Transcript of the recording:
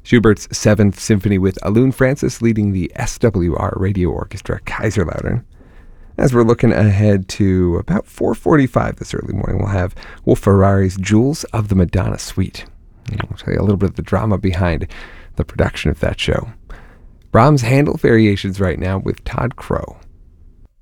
Schubert's Seventh Symphony with Alun Francis leading the SWR Radio Orchestra, Kaiserlautern. As we're looking ahead to about 4:45 this early morning, we'll have Wolf Ferrari's Jewels of the Madonna Suite. I'll tell you a little bit of the drama behind the production of that show. Brahms' Handel Variations right now with Todd Crow.